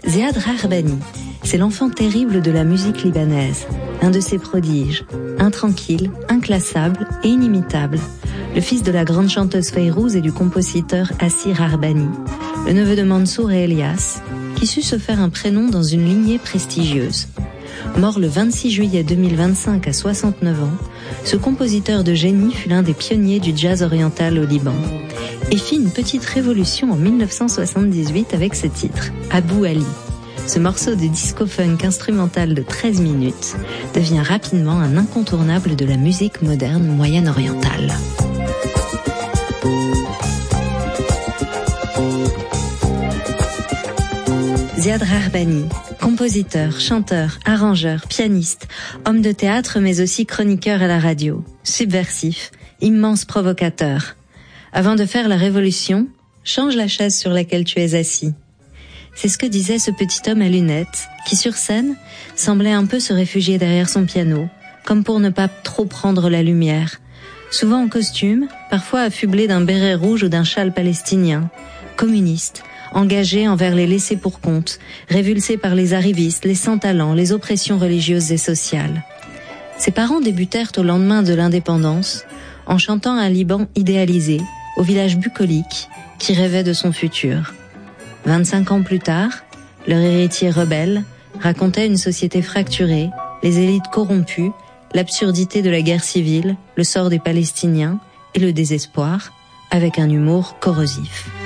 Ziad Rahbani, c'est l'enfant terrible de la musique libanaise, un de ses prodiges, intranquille, inclassable et inimitable, le fils de la grande chanteuse Fayrouz et du compositeur Assir Rahbani, le neveu de Mansour et Elias, qui sut se faire un prénom dans une lignée prestigieuse. Mort le 26 juillet 2025 à 69 ans, ce compositeur de génie fut l'un des pionniers du jazz oriental au Liban et fit une petite révolution en 1978 avec ce titre, Abou Ali. Ce morceau de disco-funk instrumental de 13 minutes devient rapidement un incontournable de la musique moderne moyenne-orientale. Ziad Rahbani, compositeur, chanteur, arrangeur, pianiste, homme de théâtre mais aussi chroniqueur à la radio, subversif, immense provocateur. Avant de faire la révolution, change la chaise sur laquelle tu es assis. C'est ce que disait ce petit homme à lunettes, qui sur scène semblait un peu se réfugier derrière son piano, comme pour ne pas trop prendre la lumière, souvent en costume, parfois affublé d'un béret rouge ou d'un châle palestinien, communiste, engagé envers les laissés pour compte, révulsé par les arrivistes, les sans-talents, les oppressions religieuses et sociales. Ses parents débutèrent au lendemain de l'indépendance, en chantant un Liban idéalisé, au village bucolique, qui rêvait de son futur. 25 ans plus tard, leur héritier rebelle racontait une société fracturée, les élites corrompues, l'absurdité de la guerre civile, le sort des Palestiniens et le désespoir, avec un humour corrosif.